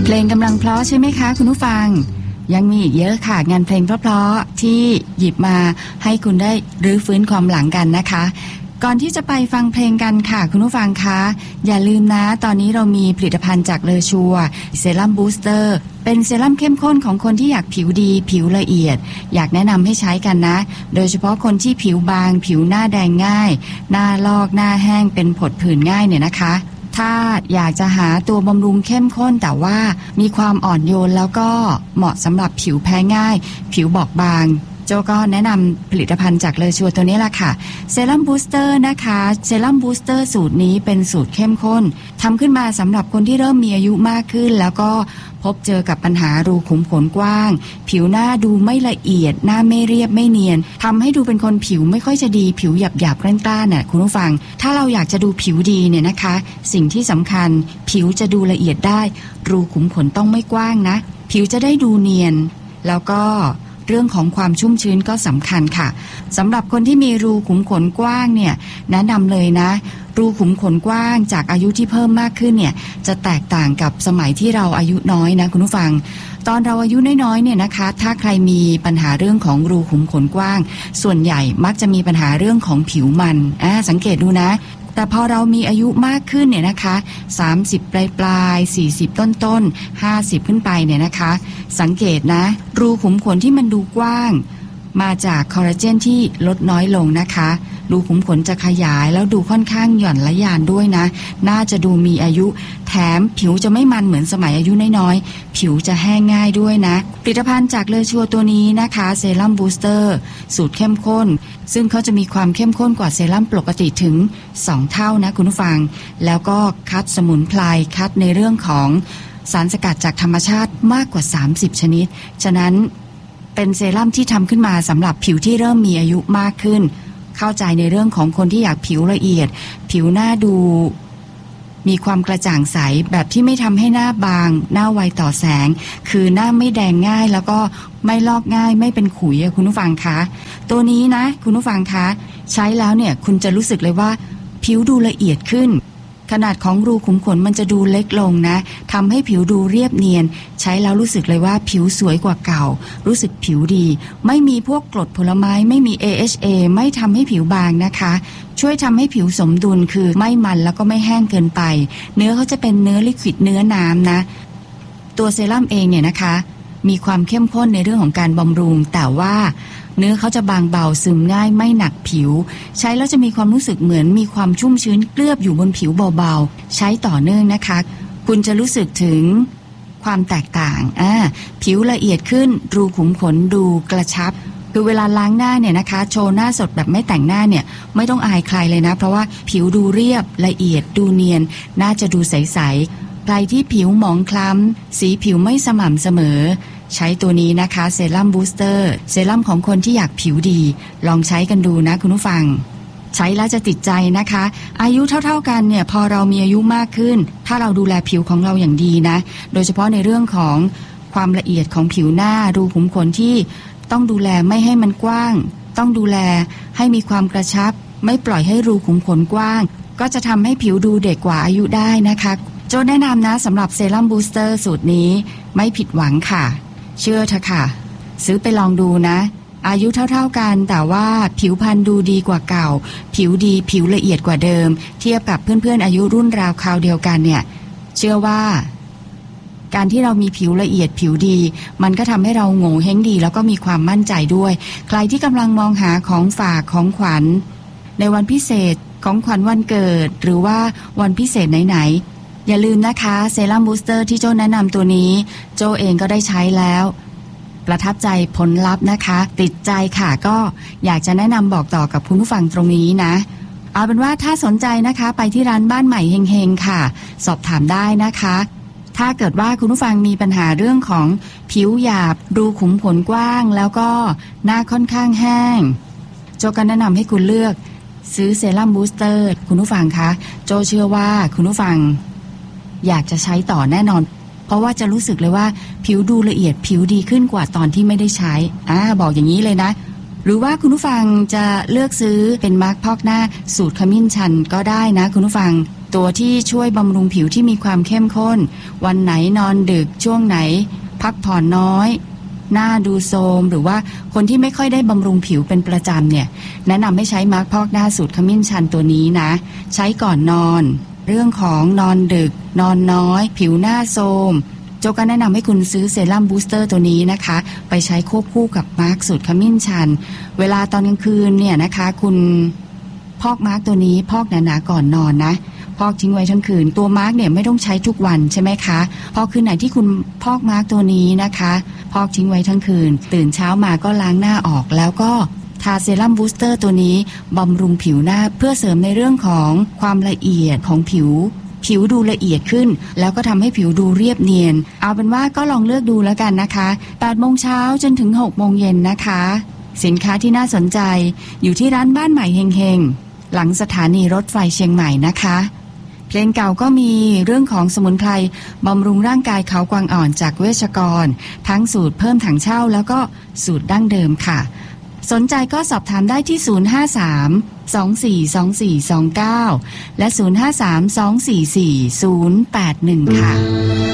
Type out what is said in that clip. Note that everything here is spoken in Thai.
ลงกำลังเพราะใช่ไหมคะคุณผู้ฟังยังมีอีกเยอะค่ะงานเพลงเพราะๆที่หยิบมาให้คุณได้รื้อฟื้นความหลังกันนะคะก่อนที่จะไปฟังเพลงกันค่ะคุณผู้ฟังคะอย่าลืมนะตอนนี้เรามีผลิตภัณฑ์จากเลอชัวเซรั่มบูสเตอร์เป็นเซรั่มเข้มข้นของคนที่อยากผิวดีผิวละเอียดอยากแนะนำให้ใช้กันนะโดยเฉพาะคนที่ผิวบางผิวหน้าแดงง่ายหน้าลอกหน้าแห้งเป็นผดผื่นง่ายเนี่ยนะคะถ้าอยากจะหาตัวบำรุงเข้มข้นแต่ว่ามีความอ่อนโยนแล้วก็เหมาะสำหรับผิวแพ้ง่ายผิวบอบบางโจก็แนะนำผลิตภัณฑ์จากเลอชัวตัวนี้แหละค่ะเซรั่มบูสเตอร์นะคะเซรั่มบูสเตอร์สูตรนี้เป็นสูตรเข้มข้นทำขึ้นมาสำหรับคนที่เริ่มมีอายุมากขึ้นแล้วก็พบเจอกับปัญหารูขุมขนกว้างผิวหน้าดูไม่ละเอียดหน้าไม่เรียบไม่เนียนทำให้ดูเป็นคนผิวไม่ค่อยจะดีผิวหยาบๆกร้านๆน่ะคุณผู้ฟังถ้าเราอยากจะดูผิวดีเนี่ยนะคะสิ่งที่สำคัญผิวจะดูละเอียดได้รูขุมขนต้องไม่กว้างนะผิวจะได้ดูเนียนแล้วก็เรื่องของความชุ่มชื้นก็สำคัญค่ะสำหรับคนที่มีรูขุมขนกว้างเนี่ยแนะนำเลยนะรูขุมขนกว้างจากอายุที่เพิ่มมากขึ้นเนี่ยจะแตกต่างกับสมัยที่เราอายุน้อยนะคุณผู้ฟังตอนเราอายุน้อยๆเนี่ยนะคะถ้าใครมีปัญหาเรื่องของรูขุมขนกว้างส่วนใหญ่มักจะมีปัญหาเรื่องของผิวมันสังเกตดูนะแต่พอเรามีอายุมากขึ้นเนี่ยนะคะ30ปลาย40ต้น50ขึ้นไปเนี่ยนะคะสังเกตนะรูขุมขนที่มันดูกว้างมาจากคอลลาเจนที่ลดน้อยลงนะคะรูขุมขนจะขยายแล้วดูค่อนข้างหย่อนและยานด้วยนะน่าจะดูมีอายุแถมผิวจะไม่มันเหมือนสมัยอายุน้อยๆผิวจะแห้งง่ายด้วยนะผลิตภัณฑ์จากเลอชัวตัวนี้นะคะเซรั่มบูสเตอร์สูตรเข้มข้นซึ่งเขาจะมีความเข้มข้นกว่าเซรั่มปกติถึง2เท่านะคุณผู้ฟังแล้วก็คัดสมุนไพรคัดในเรื่องของสารสกัดจากธรรมชาติมากกว่า30ชนิดฉะนั้นเป็นเซรั่มที่ทำขึ้นมาสำหรับผิวที่เริ่มมีอายุมากขึ้นเข้าใจในเรื่องของคนที่อยากผิวละเอียดผิวหน้าดูมีความกระจ่างใสแบบที่ไม่ทำให้หน้าบางหน้าไวต่อแสงคือหน้าไม่แดงง่ายแล้วก็ไม่ลอกง่ายไม่เป็นขุยคุณผู้ฟังคะตัวนี้นะคุณผู้ฟังคะใช้แล้วเนี่ยคุณจะรู้สึกเลยว่าผิวดูละเอียดขึ้นขนาดของรูขุมขนมันจะดูเล็กลงนะทำให้ผิวดูเรียบเนียนใช้แล้วรู้สึกเลยว่าผิวสวยกว่าเก่ารู้สึกผิวดีไม่มีพวกกรดผลไม้ไม่มี AHA ไม่ทำให้ผิวบางนะคะช่วยทำให้ผิวสมดุลคือไม่มันแล้วก็ไม่แห้งเกินไปเนื้อเขาจะเป็นเนื้อลิควิดเนื้อน้ำนะตัวเซรั่มเองเนี่ยนะคะมีความเข้มข้นในเรื่องของการบำรุงแต่ว่าเนื้อเขาจะบางเบาซึมง่ายไม่หนักผิวใช้แล้วจะมีความรู้สึกเหมือนมีความชุ่มชื้นเคลือบอยู่บนผิวเบาๆใช้ต่อเนื่องนะคะคุณจะรู้สึกถึงความแตกต่างผิวละเอียดขึ้นรูขุมขนดูกระชับคือเวลาล้างหน้าเนี่ยนะคะโชว์หน้าสดแบบไม่แต่งหน้าเนี่ยไม่ต้องอายใครเลยนะเพราะว่าผิวดูเรียบละเอียดดูเนียนน่าจะดูใสๆใครที่ผิวหมองคล้ำสีผิวไม่สม่ำเสมอใช้ตัวนี้นะคะเซรั่มบูสเตอร์เซรั่มของคนที่อยากผิวดีลองใช้กันดูนะคุณผู้ฟังใช้แล้วจะติดใจนะคะอายุเท่าๆกันเนี่ยพอเรามีอายุมากขึ้นถ้าเราดูแลผิวของเราอย่างดีนะโดยเฉพาะในเรื่องของความละเอียดของผิวหน้ารูขุมขนที่ต้องดูแลไม่ให้มันกว้างต้องดูแลให้มีความกระชับไม่ปล่อยให้รูขุมขนกว้างก็จะทำให้ผิวดูเด็กกว่าอายุได้นะคะโจแนะนำนะสำหรับเซรั่มบูสเตอร์สูตรนี้ไม่ผิดหวังค่ะเชื่อเถอะค่ะซื้อไปลองดูนะอายุเท่าๆกันแต่ว่าผิวพรรณดูดีกว่าเก่าผิวดีผิวละเอียดกว่าเดิมเทียบกับเพื่อนๆอายุรุ่นราวคราวเดียวกันเนี่ยเชื่อว่าการที่เรามีผิวละเอียดผิวดีมันก็ทำให้เราโง่เฮงดีแล้วก็มีความมั่นใจด้วยใครที่กำลังมองหาของฝากของขวัญในวันพิเศษของขวัญวันเกิดหรือว่าวันพิเศษไหนๆอย่าลืมนะคะเซรั่มบูสเตอร์ที่โจแนะนำตัวนี้โจเองก็ได้ใช้แล้วประทับใจผลลัพธ์นะคะติดใจค่ะก็อยากจะแนะนำบอกต่อกับคุณผู้ฟังตรงนี้นะเอาเป็นว่าถ้าสนใจนะคะไปที่ร้านบ้านใหม่เฮงๆค่ะสอบถามได้นะคะถ้าเกิดว่าคุณผู้ฟังมีปัญหาเรื่องของผิวหยาบรูขุมขนกว้างแล้วก็หน้าค่อนข้างแห้งโจก็แนะนำให้คุณเลือกซื้อเซรั่มบูสเตอร์คุณผู้ฟังคะโจเชื่อว่าคุณผู้ฟังอยากจะใช้ต่อแน่นอนเพราะว่าจะรู้สึกเลยว่าผิวดูละเอียดผิวดีขึ้นกว่าตอนที่ไม่ได้ใช้บอกอย่างนี้เลยนะหรือว่าคุณผู้ฟังจะเลือกซื้อเป็นมาร์คพอกหน้าสูตรขมิ้นชันก็ได้นะคุณผู้ฟังตัวที่ช่วยบำรุงผิวที่มีความเข้มข้นวันไหนนอนดึกช่วงไหนพักผ่อนน้อยหน้าดูโทรมหรือว่าคนที่ไม่ค่อยได้บำรุงผิวเป็นประจำเนี่ยแนะนำให้ใช้มาร์คพอกหน้าสูตรขมิ้นชันตัวนี้นะใช้ก่อนนอนเรื่องของนอนดึกนอนน้อยผิวหน้าโทรมโจก็แนะนำให้คุณซื้อเซรั่มบูสเตอร์ตัวนี้นะคะไปใช้ควบคู่กับมาร์คสูตรขมิ้นชันเวลาตอนกลางคืนเนี่ยนะคะคุณพอกมาร์คตัวนี้พอกหนาๆก่อนนอนนะพอกทิ้งไว้ทั้งคืนตัวมาร์คเนี่ยไม่ต้องใช้ทุกวันใช่ไหมคะพอคืนไหนที่คุณพอกมาร์คตัวนี้นะคะพอกทิ้งไว้ทั้งคืนตื่นเช้ามาก็ล้างหน้าออกแล้วก็ทาเซรั่มบูสเตอร์ตัวนี้บำรุงผิวหน้าเพื่อเสริมในเรื่องของความละเอียดของผิวดูละเอียดขึ้นแล้วก็ทำให้ผิวดูเรียบเนียนเอาเป็นว่าก็ลองเลือกดูแล้วกันนะคะ8 โมงเช้าจนถึง6 โมงเย็นนะคะสินค้าที่น่าสนใจอยู่ที่ร้านบ้านใหม่เฮงๆหลังสถานีรถไฟเชียงใหม่นะคะเพลงเก่าก็มีเรื่องของสมุนไพรบำรุงร่างกายเขากวางอ่อนจากเวชกรทั้งสูตรเพิ่มถังเช่าแล้วก็สูตรดั้งเดิมค่ะสนใจก็สอบถามได้ที่053-242429และ053-244-081ค่ะ